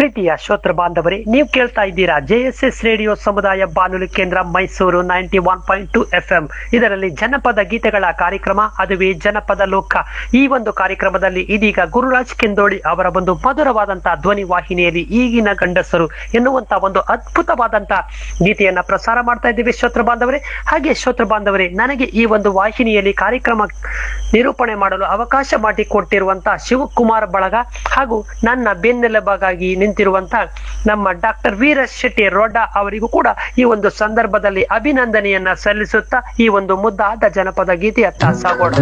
ಪ್ರೀತಿಯ ಶ್ರೋತೃ ಬಾಂಧವರೇ, ನೀವು ಕೇಳ್ತಾ ಇದ್ದೀರಾ JSS ರೇಡಿಯೋ ಸಮುದಾಯ ಬಾನುಲಿ ಕೇಂದ್ರ ಮೈಸೂರು 91.2 FM. ಇದರಲ್ಲಿ ಜನಪದ ಗೀತೆಗಳ ಕಾರ್ಯಕ್ರಮ, ಅದುವೇ ಜನಪದ ಲೋಕ. ಈ ಒಂದು ಕಾರ್ಯಕ್ರಮದಲ್ಲಿ ಇದೀಗ ಗುರುರಾಜ್ ಕೆಂದೋಳಿ ಅವರ ಒಂದು ಮಧುರವಾದಂತಹ ಧ್ವನಿ ವಾಹಿನಿಯಲ್ಲಿ ಈಗಿನ ಗಂಡಸರು ಎನ್ನುವಂತ ಒಂದು ಅದ್ಭುತವಾದಂತಹ ಗೀತೆಯನ್ನ ಪ್ರಸಾರ ಮಾಡ್ತಾ ಇದ್ದೀವಿ ಶ್ರೋತೃ ಬಾಂಧವರೇ. ಹಾಗೆ ಶ್ರೋತೃ ಬಾಂಧವರೇ, ನನಗೆ ಈ ಒಂದು ವಾಹಿನಿಯಲ್ಲಿ ಕಾರ್ಯಕ್ರಮ ನಿರೂಪಣೆ ಮಾಡಲು ಅವಕಾಶ ಮಾಡಿಕೊಟ್ಟಿರುವಂತಹ ಶಿವಕುಮಾರ್ ಬಳಗ ಹಾಗೂ ನನ್ನ ಬೆನ್ನೆಲುಬಾಗಿ ನಿಂತಿರುವಂತ ನಮ್ಮ ಡಾಕ್ಟರ್ ವೀರೇಶ್ ಶೆಟ್ಟಿ ರೋಡ ಅವರಿಗೂ ಕೂಡ ಈ ಒಂದು ಸಂದರ್ಭದಲ್ಲಿ ಅಭಿನಂದನೆಯನ್ನ ಸಲ್ಲಿಸುತ್ತಾ ಈ ಒಂದು ಮುದ್ದಾದ ಜನಪದ ಗೀತೆಯತ್ತ ಸಾಗೋಣ.